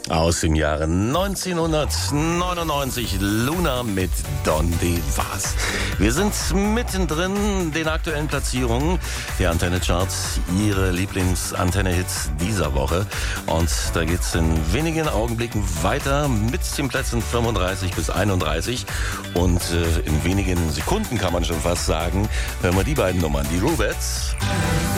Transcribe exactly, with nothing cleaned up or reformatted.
Aus dem Jahre neunzehnhundertneunundneunzig, Luna mit Donde vas. Wir sind mittendrin den aktuellen Platzierungen der Antenne-Charts, Ihre Lieblingsantenne-Hits dieser Woche. Und da geht's in wenigen Augenblicken weiter mit den Plätzen fünfunddreißig bis einunddreißig. Und äh, in wenigen Sekunden kann man schon fast sagen, hören wir die beiden Nummern, die Rubettes.